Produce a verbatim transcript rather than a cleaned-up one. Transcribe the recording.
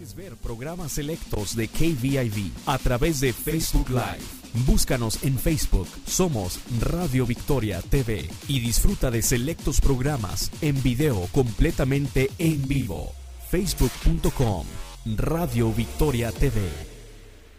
Puedes ver programas selectos de K V I V a través de Facebook Live. Búscanos en Facebook, somos Radio Victoria T V y disfruta de selectos programas en video completamente en vivo. facebook punto com Radio Victoria T V.